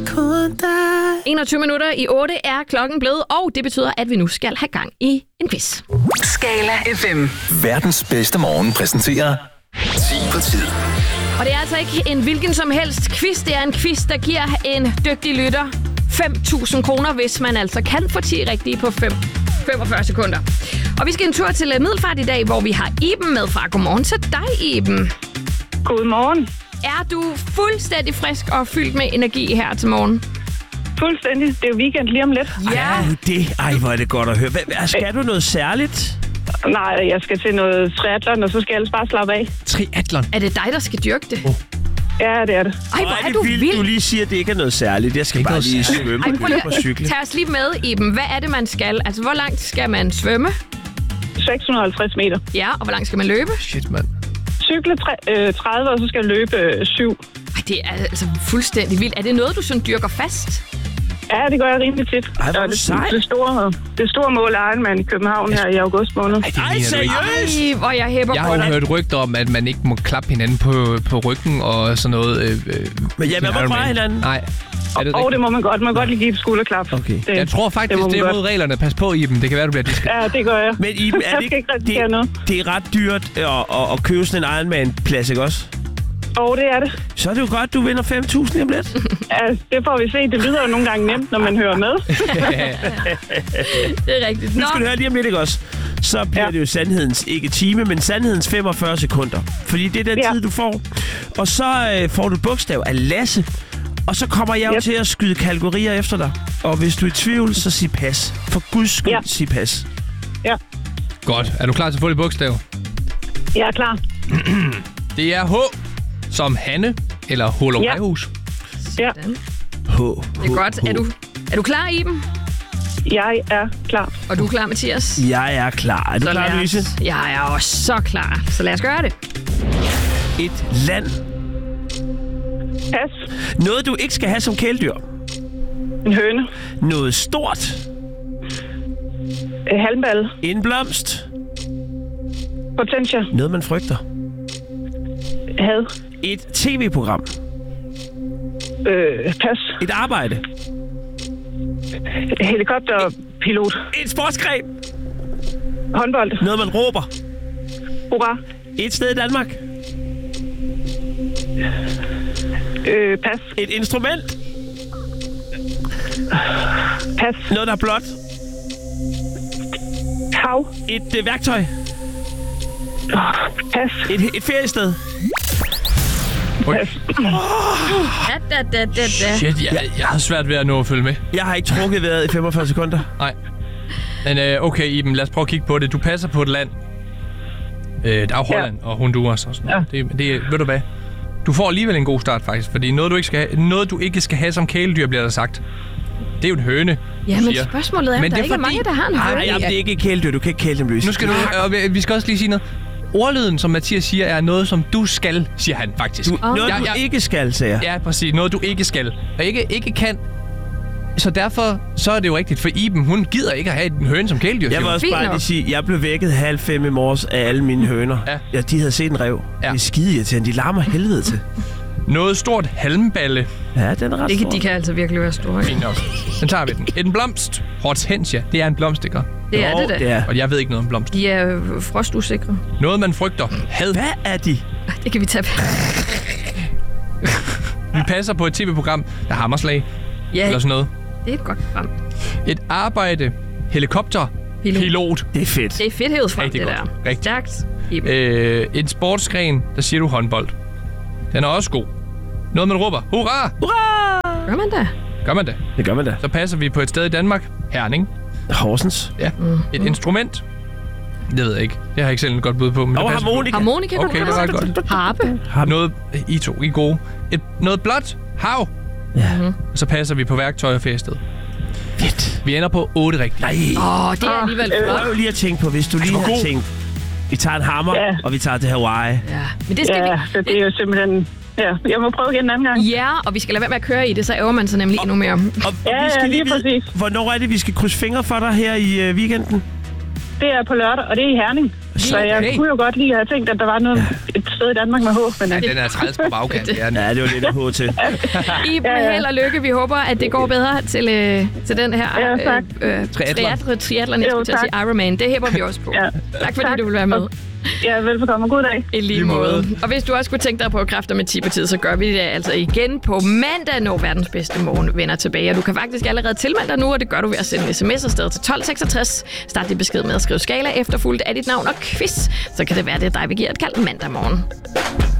kun dig. 21 minutter i 8 er klokken blevet, og det betyder, at vi nu skal have gang i en quiz. Skala FM. Verdens bedste morgen præsenterer 10 på tid. Og det er altså ikke en hvilken som helst quiz. Det er en quiz, der giver en dygtig lytter 5.000 kroner, hvis man altså kan få 10 rigtige på 45 sekunder. Og vi skal en tur til Middelfart i dag, hvor vi har Iben med fra. Godmorgen til dig, Iben. Godmorgen. Er du fuldstændig frisk og fyldt med energi her til morgen? Fuldstændig. Det er jo weekend lige om lidt. Ja. Ej, hvor er det godt at høre. Skal du noget særligt? Nej, jeg skal til noget triathlon, og så skal jeg ellers bare slappe af. Triathlon? Er det dig, der skal dyrke det? Ja, det er det. Ej, hvor er du vild. Du lige siger, at det ikke er noget særligt. Jeg skal bare lige svømme og cykle. Tag os lige med, Iben. Hvad er det, man skal? Altså, hvor langt skal man svømme? 650 meter. Ja, og hvor langt skal man løbe? Shit, mand. Cykle 30, og så skal jeg løbe 7. Ej, det er altså fuldstændig vildt. Er det noget, du sådan dyrker fast? Ja, det gør jeg rimelig tit. Ej, hvor er du sej. Det store mål er Ironman i København her i august måned. Ej, seriøst? Ej, hvor jeg hæpper Jeg på har jo dig. hørt rygter om, at man ikke må klappe hinanden på ryggen og sådan noget. Men jeg må fra hinanden. Nej. Er det Og det må man godt. Man må godt lige give et skulderklap. Okay. Jeg tror faktisk, det er mod reglerne. Pas på, Iben. Det kan være, du bliver disket. Ja, det gør jeg. Men Iben, er Jeg det skal ikke rigtig ikke... noget. Det er ret dyrt at købe sådan en Ironman-plads, ikke også? Det er det. Så er det jo godt, du vinder 5.000 lige om lidt. Ja, det får vi se. Det lyder jo nogle gange nemt, når man hører med. Det er rigtigt. Nu skal du høre lige om lidt, ikke også? Så bliver det jo sandhedens, ikke time, men sandhedens 45 sekunder. Fordi det er den tid, du får. Og så får du et bogstav af Lasse. Og så kommer jeg jo til at skyde kategorier efter dig. Og hvis du er i tvivl, så sig pas. For guds skyld, sig pas. Ja, Godt. Er du klar til at få dit bogstav? jeg er klar. Det er H som Hanne eller Hålårhus. Ja, Sådan. H. Det er godt. Er du klar, Iben? jeg er klar. Og du er klar, Mathias? Jeg er klar. Er du klar, Louise? Jeg er også så klar. Så lad os gøre det. Et land. Pas. Noget, du ikke skal have som kæledyr. En høne. Noget stort. Halmball. En blomst. Potentia. Noget, man frygter. Had. Et tv-program. Pas. Et arbejde. Helikopterpilot. Et sportsgren. Håndbold. Noget, man råber. Hurra. Et sted i Danmark. Pas. Et instrument. Pas. Noget, der er blåt. Hav. Et værktøj. Pas. Et feriested. Da. Shit, jeg har svært ved at nå at følge med. Jeg har ikke trukket vejret i 45 sekunder. Nej. Men okay, Iben, lad os prøve at kigge på det. Du passer på et land. Der er Holland og Honduras og sådan noget. Det, ved du hvad? Du får alligevel en god start, faktisk. Fordi noget, du ikke skal have som kæledyr, bliver der sagt. Det er jo en høne. Ja, men spørgsmålet er, Men der det er ikke er fordi- mange, der har en høne. Nej, det er ikke et kæledyr. Du kan ikke kæle dem løs. Nu skal du... vi skal også lige sige noget. Ordlyden, som Mathias siger, er noget, som du skal, siger han faktisk. Noget, du ikke skal, sagde jeg. Ja, præcis. Noget, du ikke skal. Og ikke kan. Så derfor så er det jo rigtigt, for Iben, hun gider ikke at have en høne som kæledyr. Jeg vil også bare lige sige, jeg blev vækket 4:30 i morges af alle mine høner. Ja, de havde set en rev. Ja. Det er skide irriterende. De larmer helvede til. Noget stort halmballe. Ja, den er ret stor. De kan altså virkelig være store. Fint nok. Den tager vi den. En blomst. Hortensia. Det er en blomst, ikke? Det er det da. Det er. Og jeg ved ikke noget om blomst. De er frostusikre. Noget, man frygter. Had. Hvad er de? Det kan vi tage. Vi passer på et tv-program, der har hammerslag. Ja, Eller sådan noget. det er et godt program. Et arbejde. Helikopter. Pilot. Det er fedt. Det er fedt hævet frem, Rigtig det godt. der. Rigtig. Stærkt. Iben. En sportsgren, der siger du håndbold. Den er også god. Noget, man råber. Hurra! Hurra! Gør man da? Gør man det? Det gør man da. Så passer vi på et sted i Danmark. Herning. Horsens. Ja. Et instrument. Det ved jeg ikke. Det har jeg ikke selv et godt bud på. Men Og det passer harmonika. Harmonika, kan Okay, du det var have. godt. Harpe. Noget, I to, I er gode. Noget blåt. Hav. Ja. Og så passer vi på værktøj og feriested. Fedt. Vi ender på 8 rigtigt. Nej. Det er alligevel flot. Prøv lige at tænke på, hvis du lige har tænkt, vi tager en hammer, og vi tager til Hawaii. Ja, men det skal vi... Så det er jo simpelthen... Ja, jeg må prøve igen en anden gang. Ja, og vi skal lade være med at køre i det, så ærger man sig nemlig endnu mere. Og Ja, vi skal lige vide, præcis. hvornår er det, vi skal krydse fingre for dig her i weekenden? Det er på lørdag, og det er i Herning. Så jeg kunne jo godt lige have tænkt, at der var noget et sted i Danmark med H. Men Ja, den er træls på bagkant. Ja, det var lidt af H til. Iben, held og lykke. Vi håber, at det går bedre til den her triathlon, jeg skulle til at sige Ironman. Det hæber vi også på. Ja. Tak fordi du vil være med. Ja, velbekomme. God dag. I lige måde. Og hvis du også kunne tænke dig på kræfter med Tea-partiet, så gør vi det altså igen på mandag, når verdens bedste morgen vender tilbage. Og du kan faktisk allerede tilmelde dig nu, og det gør du ved at sende en sms afsted til 1266. Start din besked med at skrive skala efterfulgt af dit navn og quiz. Så kan det være, det er dig, vi giver et kald mandag morgen.